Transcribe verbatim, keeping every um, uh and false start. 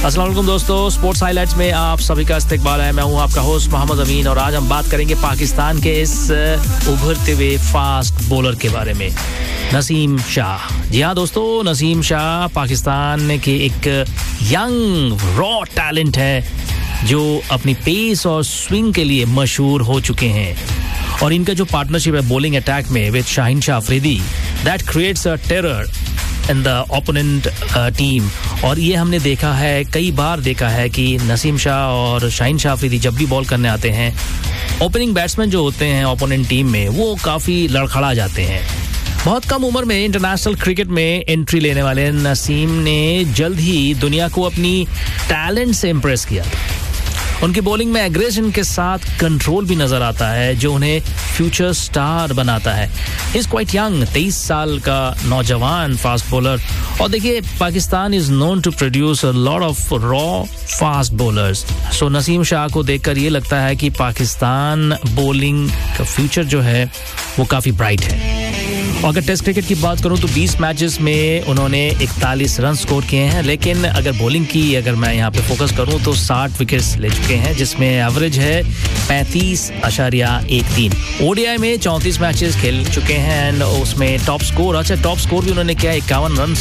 अस्सलाम वालेकुम दोस्तों, स्पोर्ट्स हाइलाइट्स में आप सभी का इस्तकबाल है। मैं हूं आपका होस्ट मोहम्मद अमीन और आज हम बात करेंगे पाकिस्तान के इस उभरते हुए फास्ट बॉलर के बारे में, नसीम शाह। जी हाँ दोस्तों, नसीम शाह पाकिस्तान के एक यंग रॉ टैलेंट है जो अपनी पेस और स्विंग के लिए मशहूर हो चुके हैं और इनका जो पार्टनरशिप है बॉलिंग अटैक में with Shaheen Shah Afridi, that creates a terror in the opponent team. और ये हमने देखा है, कई बार देखा है कि नसीम शाह और शाहीन शाह अफरीदी जब भी बॉल करने आते हैं, ओपनिंग बैट्समैन जो होते हैं ओपोनेंट टीम में, वो काफ़ी लड़खड़ा जाते हैं। बहुत कम उम्र में इंटरनेशनल क्रिकेट में एंट्री लेने वाले नसीम ने जल्द ही दुनिया को अपनी टैलेंट से इम्प्रेस किया। उनकी बॉलिंग में एग्रेशन के साथ कंट्रोल भी नजर आता है जो उन्हें फ्यूचर स्टार बनाता है। ही इज क्वाइट यंग, तेईस साल का नौजवान फास्ट बॉलर। और देखिए, Pakistan is known to produce a lot of raw fast bowlers. सो नसीम शाह को देखकर ये लगता है कि पाकिस्तान बॉलिंग का फ्यूचर जो है वो काफी ब्राइट है। और अगर टेस्ट क्रिकेट की बात करूं तो बीस मैचेस में उन्होंने इकतालीस रन स्कोर किए हैं, लेकिन अगर बॉलिंग की अगर मैं यहाँ पे फोकस करूं तो साठ विकेट्स ले चुके हैं, जिसमें एवरेज है पैंतीस अशारिया एक तीन। ओडीआई में चौंतीस मैचेस खेल चुके हैं एंड उसमें टॉप स्कोर, अच्छा टॉप स्कोर भी उन्होंने किया इक्यावन रन